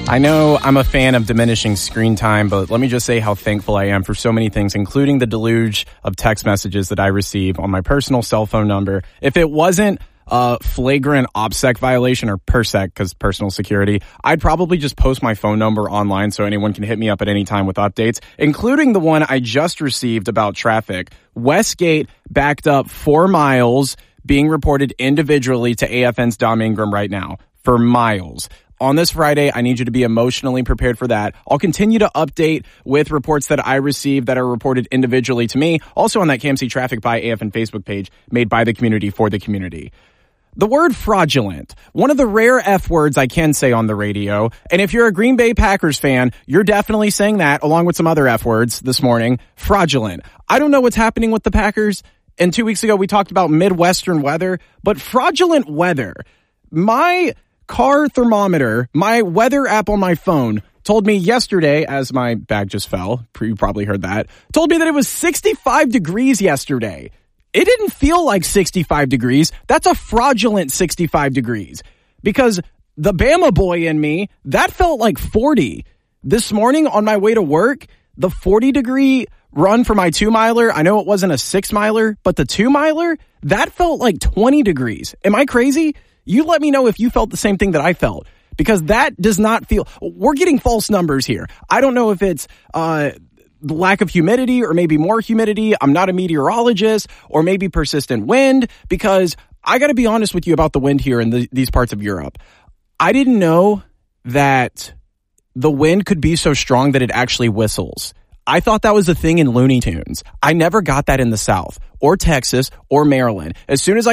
I know I'm a fan of diminishing screen time, but let me just say how thankful I am for so many things, including the deluge of text messages that I receive on my personal cell phone number. If it wasn't a flagrant OPSEC violation, or PERSEC, because personal security, I'd probably just post my phone number online so anyone can hit me up at any time with updates, including the one I just received about traffic. Westgate backed up 4 miles, being reported individually to AFN's Dom Ingram right now, for miles. On this Friday, I need you to be emotionally prepared for that. I'll continue to update with reports that I receive that are reported individually to me, also on that KMC Traffic by AFN Facebook page made by the community for the community. The word fraudulent, one of the rare F words I can say on the radio. And if you're a Green Bay Packers fan, you're definitely saying that along with some other F words this morning. Fraudulent. I don't know what's happening with the Packers. And 2 weeks ago, we talked about Midwestern weather, but fraudulent weather. My car thermometer, my weather app on my phone, told me yesterday, as my bag just fell, you probably heard that, told me that it was 65 degrees yesterday. It didn't feel like 65 degrees. That's a fraudulent 65 degrees. Because the Bama boy in me, that felt like 40. This morning on my way to work, the 40-degree run for my 2-miler, I know it wasn't a 6-miler, but the 2-miler, that felt like 20 degrees. Am I crazy? You let me know if you felt the same thing that I felt, because that does not feel, we're getting false numbers here. I don't know if it's lack of humidity or maybe more humidity. I'm not a meteorologist, or maybe persistent wind, because I got to be honest with you about the wind here in these parts of Europe. I didn't know that the wind could be so strong that it actually whistles. I thought that was a thing in Looney Tunes. I never got that in the South or Texas or Maryland. As soon as I